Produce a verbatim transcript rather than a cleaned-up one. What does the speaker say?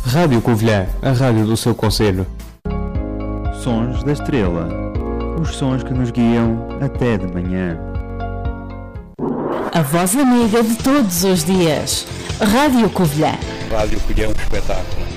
Rádio Covilhã, a rádio do seu concelho. Sons da Estrela. Os sons que nos guiam até de manhã. A voz amiga de todos os dias. Rádio Covilhã. Rádio Covilhã é um espetáculo.